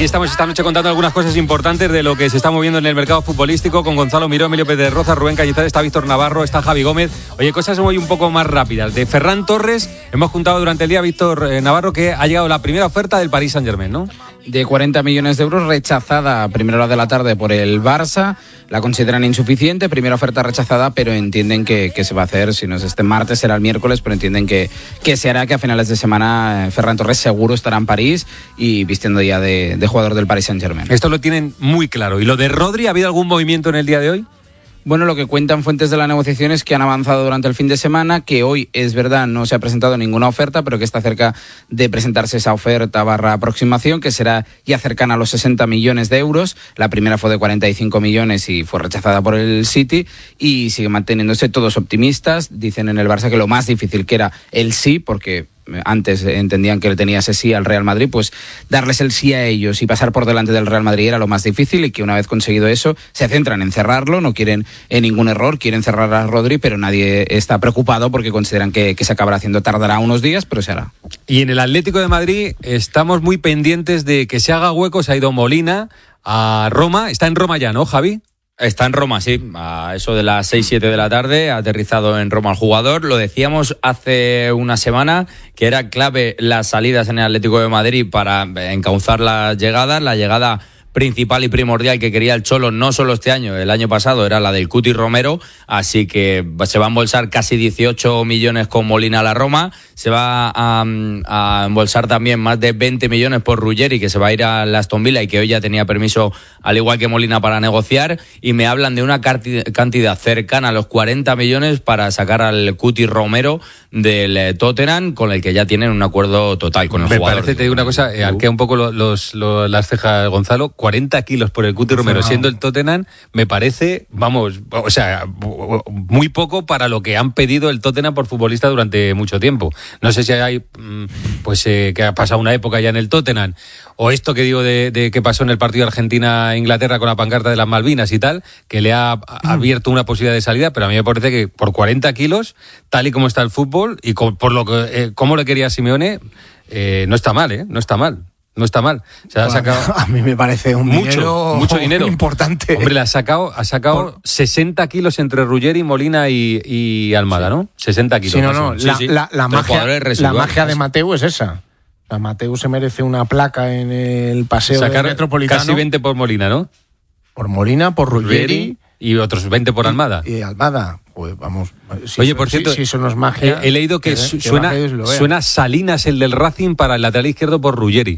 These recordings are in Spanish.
Aquí estamos esta noche contando algunas cosas importantes de lo que se está moviendo en el mercado futbolístico con Gonzalo Miró, Emilio Pérez Roza, Rubén Cañizares, está Víctor Navarro, está Javi Gómez. Oye, cosas hoy un poco más rápidas. De Ferran Torres, hemos juntado durante el día, Víctor Navarro, que ha llegado la primera oferta del Paris Saint-Germain, ¿no? De 40 millones de euros, rechazada a primera hora de la tarde por el Barça. La consideran insuficiente, primera oferta rechazada, pero entienden que se va a hacer, si no es este martes, será el miércoles, pero entienden que se hará, que a finales de semana Ferran Torres seguro estará en París y vistiendo ya de jugador del Paris Saint-Germain. Esto lo tienen muy claro. ¿Y lo de Rodri, ha habido algún movimiento en el día de hoy? Bueno, lo que cuentan fuentes de la negociación es que han avanzado durante el fin de semana, que hoy, es verdad, no se ha presentado ninguna oferta, pero que está cerca de presentarse esa oferta / aproximación, que será ya cercana a los 60 millones de euros. La primera fue de 45 millones y fue rechazada por el City, y sigue manteniéndose todos optimistas. Dicen en el Barça que lo más difícil que era el sí, porque antes entendían que le tenía ese sí al Real Madrid, pues darles el sí a ellos y pasar por delante del Real Madrid era lo más difícil, y que una vez conseguido eso se centran en cerrarlo, no quieren ningún error, quieren cerrar a Rodri, pero nadie está preocupado porque consideran que se acabará haciendo, tardará unos días, pero se hará. Y en el Atlético de Madrid estamos muy pendientes de que se haga hueco. Se ha ido Molina a Roma, está en Roma ya, ¿no, Javi? Está en Roma, sí, a eso de las 6-7 de la tarde, ha aterrizado en Roma el jugador. Lo decíamos hace una semana, que era clave las salidas en el Atlético de Madrid para encauzar las llegadas. La llegada principal y primordial que quería el Cholo, no solo este año, el año pasado, era la del Cuti Romero, así que se va a embolsar casi 18 millones con Molina a la Roma, se va a embolsar también más de 20 millones por Ruggeri, que se va a ir a Aston Villa y que hoy ya tenía permiso, al igual que Molina, para negociar, y me hablan de una cantidad cercana a los 40 millones para sacar al Cuti Romero del Tottenham, con el que ya tienen un acuerdo total con el jugador. Me parece, te digo una cosa, arquea un poco las cejas, Gonzalo. 40 kilos por el Cuti Romero, siendo el Tottenham, me parece, vamos, o sea, muy poco para lo que han pedido el Tottenham por futbolista durante mucho tiempo. No sé si hay, que ha pasado una época ya en el Tottenham, o esto que digo de que pasó en el partido Argentina-Inglaterra con la pancarta de las Malvinas y tal, que le ha abierto una posibilidad de salida, pero a mí me parece que por 40 kilos, tal y como está el fútbol, y por lo que cómo le quería Simeone, no está mal, no está mal. No está mal. Se ha sacado, a mí me parece mucho dinero importante. Hombre, ha sacado 60 kilos entre Ruggeri, Molina y Almada, ¿no? 60 kilos. Sí, no. La magia de Mateu es esa. La Mateu se merece una placa en el paseo del Metropolitano. Casi 20 por Molina, ¿no? Por Molina, por Ruggeri. Y otros 20 por Almada. Y Almada, pues vamos. Oye, por cierto, si eso no es magia. He leído que suena Salinas, el del Racing, para el lateral izquierdo por Ruggeri.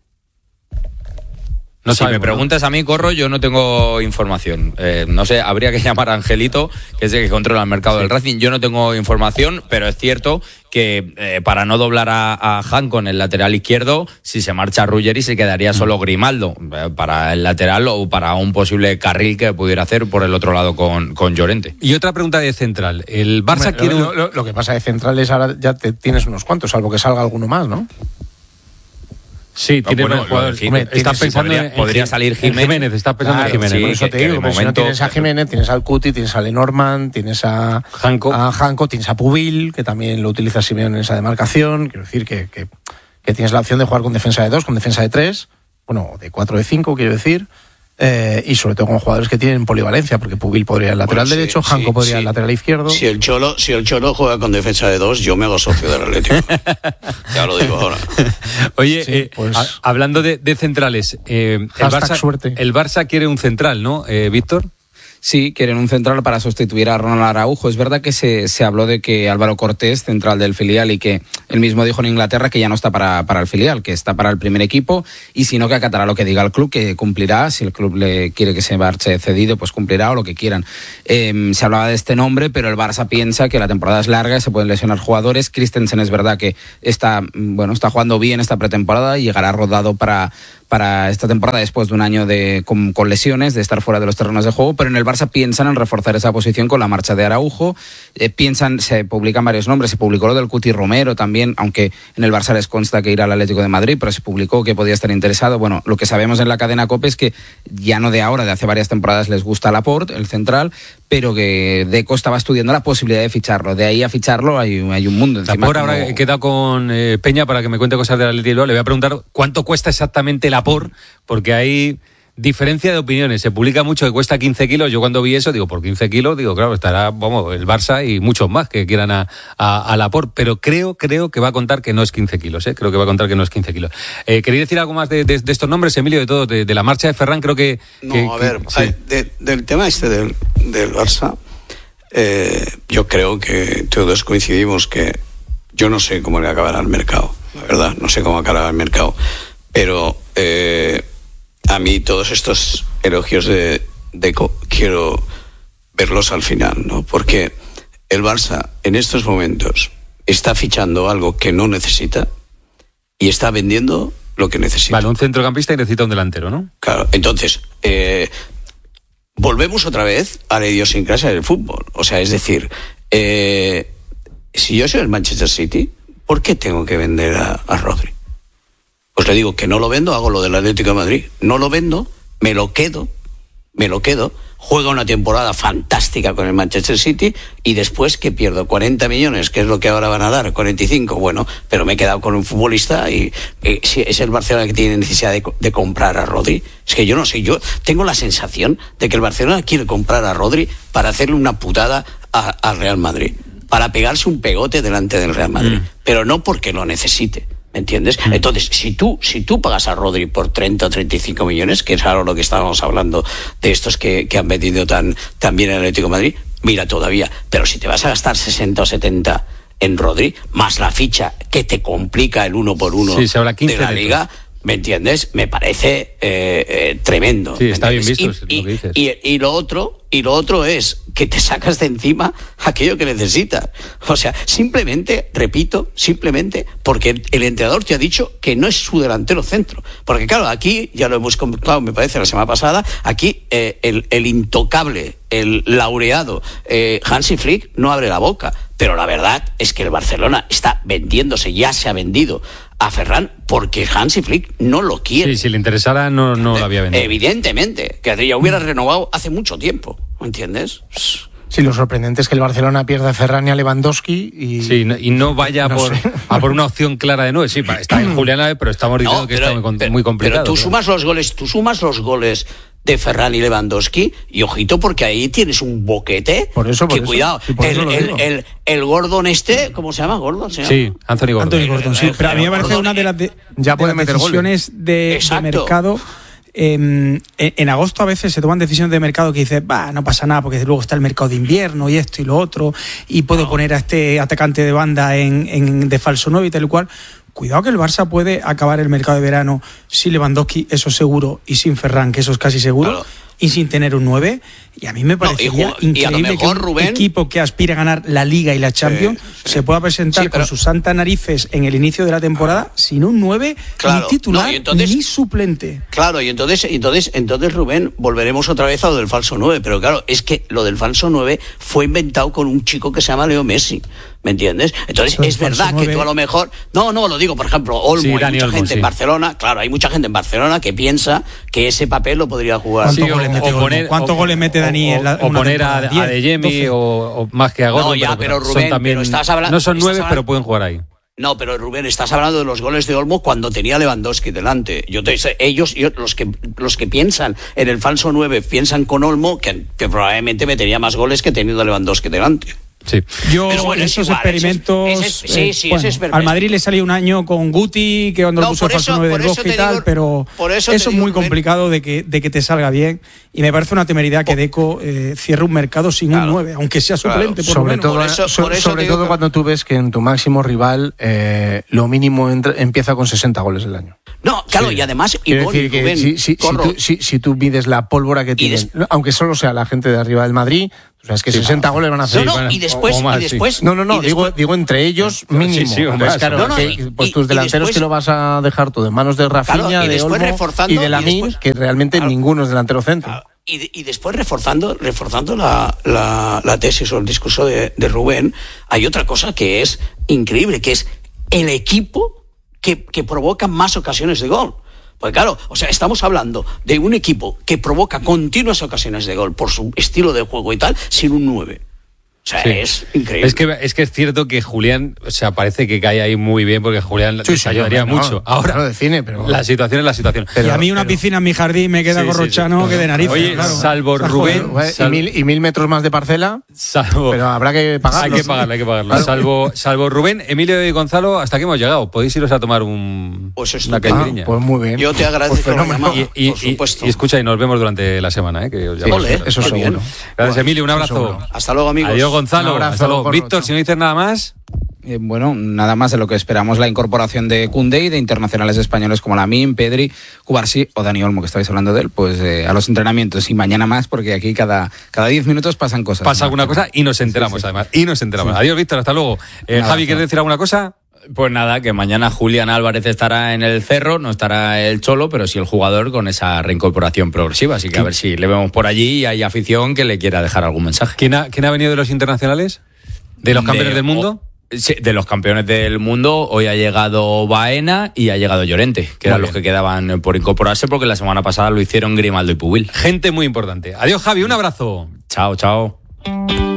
No, si me preguntas a mí, Corro, yo no tengo información. No sé, habría que llamar a Angelito, que es el que controla el mercado del Racing. Yo no tengo información, pero es cierto que para no doblar a Janko en el lateral izquierdo, si se marcha Ruggeri se quedaría solo Grimaldo para el lateral o para un posible carril que pudiera hacer por el otro lado con Llorente. Y otra pregunta de central. El Barça quiere... Lo que pasa de central es ahora ya tienes unos cuantos, salvo que salga alguno más, ¿no? Sí, tiene buenos jugadores. Estás pensando podría salir Jiménez. Estás pensando en Jiménez. Sí, por eso te digo, si no tienes a Jiménez, tienes al Cuti, tienes a Lenormand, tienes a Janko, tienes a Pubil, que también lo utiliza Simeone en esa demarcación. Quiero decir que tienes la opción de jugar con defensa de 2, con defensa de 3, bueno, de 4 de 5, quiero decir. Y sobre todo con jugadores que tienen polivalencia, porque Pubil podría ir al lateral derecho, Janko podría ir al lateral izquierdo. Si el Cholo juega con defensa de 2, yo me hago socio del Atlético. Ya lo digo ahora. Oye, hablando de centrales, el Barça quiere un central, ¿no, Víctor? Sí, quieren un central para sustituir a Ronald Araujo. Es verdad que se habló de que Álvaro Cortés, central del filial, y que él mismo dijo en Inglaterra que ya no está para el filial, que está para el primer equipo, y si no, que acatará lo que diga el club, que cumplirá. Si el club le quiere que se marche cedido, pues cumplirá, o lo que quieran. Se hablaba de este nombre, pero el Barça piensa que la temporada es larga y se pueden lesionar jugadores. Christensen es verdad que está jugando bien esta pretemporada y llegará rodado para esta temporada después de un año con lesiones, de estar fuera de los terrenos de juego, pero en el Barça piensan en reforzar esa posición con la marcha de Araujo. Se publican varios nombres, se publicó lo del Cuti Romero también, aunque en el Barça les consta que irá al Atlético de Madrid, pero se publicó que podía estar interesado. Bueno, lo que sabemos en la cadena COPE es que ya no de ahora, de hace varias temporadas les gusta Laporte, el central, pero que Deco estaba estudiando la posibilidad de ficharlo. De ahí a ficharlo hay un mundo. Encima, Laporte, ahora he quedado con Peña para que me cuente cosas del Athletic Bilbao. Le voy a preguntar cuánto cuesta exactamente Laporte, porque hay diferencia de opiniones. Se publica mucho que cuesta 15 kilos. Yo cuando vi eso, digo, por 15 kilos, digo, claro, estará, el Barça y muchos más que quieran a Laporte. Pero creo que va a contar que no es 15 kilos, Creo que va a contar que no es 15 kilos. ¿Queréis decir algo más de estos nombres, Emilio, de todo? De la marcha de Ferran, creo que... Sí. Del tema del Barça, yo creo que todos coincidimos que yo no sé cómo le acabará el mercado, la verdad, no sé cómo acabará el mercado, pero a mí todos estos elogios de Deco quiero verlos al final, ¿no? Porque el Barça en estos momentos está fichando algo que no necesita y está vendiendo lo que necesita. Vale, un centrocampista y necesita un delantero, ¿no? Claro, entonces volvemos otra vez a la idiosincrasia del fútbol. O sea, es decir, si yo soy el Manchester City, ¿por qué tengo que vender a Rodri? Pues le digo que no lo vendo, hago lo del Atlético de Madrid. No lo vendo, me lo quedo, juega una temporada fantástica con el Manchester City y después que pierdo 40 millones, que es lo que ahora van a dar, 45, bueno, pero me he quedado con un futbolista y si es el Barcelona que tiene necesidad de comprar a Rodri. Es que yo no sé, yo tengo la sensación de que el Barcelona quiere comprar a Rodri para hacerle una putada al Real Madrid, para pegarse un pegote delante del Real Madrid, pero no porque lo necesite. ¿Me entiendes? Entonces, si tú pagas a Rodri por 30 o 35 millones, que es ahora lo que estábamos hablando de estos que han vendido tan bien el Atlético de Madrid, mira todavía. Pero si te vas a gastar 60 o 70 en Rodri, más la ficha que te complica el 1 por 1 de la Liga, ¿me entiendes? Me parece tremendo. Sí, está bien visto lo que dices. Y lo otro es que te sacas de encima aquello que necesitas. O sea, simplemente porque el entrenador te ha dicho que no es su delantero centro. Porque claro, aquí, ya lo hemos comentado, me parece, la semana pasada, aquí el intocable, el laureado Hansi Flick no abre la boca. Pero la verdad es que el Barcelona está vendiéndose, ya se ha vendido a Ferran porque Hansi Flick no lo quiere. Sí, si le interesara no lo había vendido. Evidentemente, que ya hubiera renovado hace mucho tiempo, ¿me entiendes? Sí, lo sorprendente es que el Barcelona pierda a Ferran y a Lewandowski y no vaya a por una opción clara de 9. Sí, está en Julián, pero estamos diciendo que está muy complicado. Pero tú sumas los goles de Ferran y Lewandowski y ojito porque ahí tienes un boquete. Por eso. Cuidado, el Gordon ¿cómo se llama? ¿Gordon? Sí, Anthony Gordon. Sí, pero a mí me parece una de las decisiones de mercado. En agosto a veces se toman decisiones de mercado que dices, no pasa nada porque luego está el mercado de invierno y esto y lo otro y puedo poner a este atacante de banda de falso 9 y tal y cual. Cuidado que el Barça puede acabar el mercado de verano sin Lewandowski, eso seguro, y sin Ferran, que eso es casi seguro, claro, y sin tener un 9. Y a mí me parecería increíble que un equipo que aspira a ganar la Liga y la Champions se pueda presentar con sus santas narices en el inicio de la temporada sin un 9, ni titular, ni suplente. Claro, y entonces Rubén, volveremos otra vez a lo del falso 9, pero claro, es que lo del falso 9 fue inventado con un chico que se llama Leo Messi. ¿Me entiendes? Entonces es verdad que tú a lo mejor... No, lo digo, por ejemplo, Olmo, hay mucha gente en Barcelona, claro, hay mucha gente en Barcelona que piensa que ese papel lo podría jugar. ¿Cuántos goles mete Dani en la o poner a De Jemi o más que a Gordon? No, ya, pero Rubén, también, pero estás hablando... No son 9, pero pueden jugar ahí. No, pero Rubén, estás hablando de los goles de Olmo cuando tenía Lewandowski delante. Los que piensan en el falso 9 piensan con Olmo que probablemente metería más goles que teniendo Lewandowski delante. Sí. Esos experimentos al Madrid le salió un año con Guti que cuando puso el falso 9 del Bosque y tal, pero eso es muy complicado de que te salga bien y me parece una temeridad que Deco cierre un mercado sin un 9, aunque sea suplente por sobre lo menos. Sobre todo cuando tú ves que en tu máximo rival lo mínimo empieza con 60 goles el año. No, claro, y además si tú mides la pólvora que tienes, aunque solo sea la gente de arriba del Madrid, o sea, es que 60 goles van a hacer. Y después. Digo entre ellos mínimo. Entonces, claro, pues tus delanteros que lo vas a dejar todo en manos de Rafinha, de Olmo y de Lamine, que realmente ninguno es delantero centro. Y después reforzando la tesis o el discurso de Rubén, hay otra cosa que es increíble, que es el equipo que provoca más ocasiones de gol. Pues claro, o sea, estamos hablando de un equipo que provoca continuas ocasiones de gol por su estilo de juego y tal, sin un 9. O sea, es increíble. Es que es cierto que Julián, o sea, parece que cae ahí muy bien porque Julián les ayudaría mucho. Ahora, de cine, pero la situación es la situación. Y a mí una piscina en mi jardín me queda corrochano que de narices. Oye, claro. salvo Rubén... y 1000 metros más de parcela, pero habrá que pagarlo. Hay que pagarlo. Salvo Rubén, Emilio y Gonzalo, ¿hasta aquí hemos llegado? Podéis iros a tomar una caipirinha. Pues muy bien. Yo te agradezco la llamada, por supuesto. Y escucha, y nos vemos durante la semana, que os llamo. Eso seguro. Gracias, Emilio, un abrazo. Hasta luego, amigos. Adiós, Gonzalo. Hasta luego. Víctor, si no dices nada más... Bueno, nada más de lo que esperamos, la incorporación de Koundé y de internacionales españoles como Lamine, Pedri, Cubarsí o Dani Olmo, que estabais hablando de él, pues a los entrenamientos y mañana más, porque aquí cada 10 minutos pasan cosas. Pasa alguna cosa y nos enteramos, además. Y nos enteramos. Adiós, Víctor, hasta luego. Javi, ¿quieres decir alguna cosa? Pues nada, que mañana Julián Álvarez estará en el Cerro, no estará el Cholo, pero sí el jugador con esa reincorporación progresiva. Así que a ver si le vemos por allí y hay afición que le quiera dejar algún mensaje. ¿Quién ha venido de los internacionales? ¿De los campeones del mundo? Sí, de los campeones del mundo, hoy ha llegado Baena y ha llegado Llorente, que eran los que quedaban por incorporarse porque la semana pasada lo hicieron Grimaldo y Pubil. Gente muy importante. Adiós, Javi, un abrazo. Chao, chao.